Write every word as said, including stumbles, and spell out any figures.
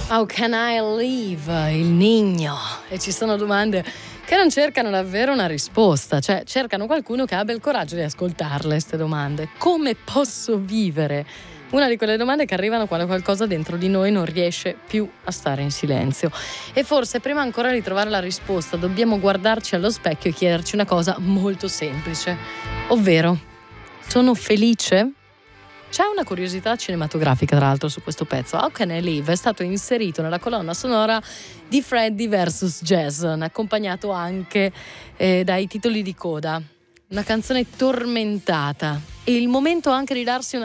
How can I live? Il Niño. E ci sono domande che non cercano davvero una risposta, cioè cercano qualcuno che abbia il coraggio di ascoltarle queste domande. Come posso vivere? Una di quelle domande che arrivano quando qualcosa dentro di noi non riesce più a stare in silenzio. E forse prima ancora di trovare la risposta dobbiamo guardarci allo specchio e chiederci una cosa molto semplice, ovvero: sono felice? C'è una curiosità cinematografica tra l'altro su questo pezzo. How Can I Live è stato inserito nella colonna sonora di Freddy versus Jason, accompagnato anche eh, dai titoli di coda. Una canzone tormentata e il momento anche di darsi una